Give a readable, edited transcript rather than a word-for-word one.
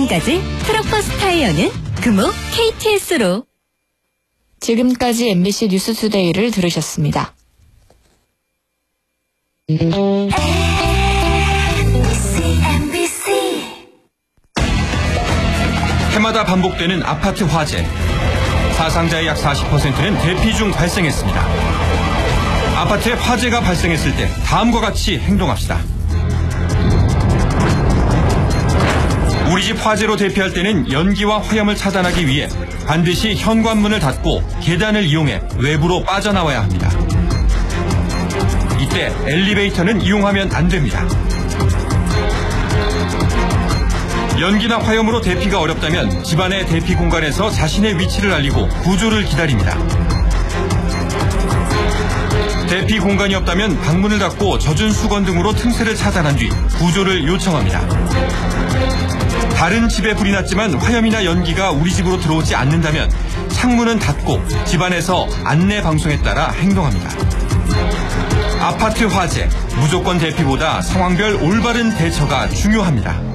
지금까지 트럭버스 타이어는 금호 KTS로. 지금까지 MBC 뉴스투데이를 들으셨습니다. 해마다 반복되는 아파트 화재. 사상자의 약 40%는 대피 중 발생했습니다. 아파트에 화재가 발생했을 때 다음과 같이 행동합시다. 우리 집 화재로 대피할 때는 연기와 화염을 차단하기 위해 반드시 현관문을 닫고 계단을 이용해 외부로 빠져나와야 합니다. 이때 엘리베이터는 이용하면 안 됩니다. 연기나 화염으로 대피가 어렵다면 집안의 대피 공간에서 자신의 위치를 알리고 구조를 기다립니다. 대피 공간이 없다면 방문을 닫고 젖은 수건 등으로 틈새를 차단한 뒤 구조를 요청합니다. 다른 집에 불이 났지만 화염이나 연기가 우리 집으로 들어오지 않는다면 창문은 닫고 집안에서 안내 방송에 따라 행동합니다. 아파트 화재, 무조건 대피보다 상황별 올바른 대처가 중요합니다.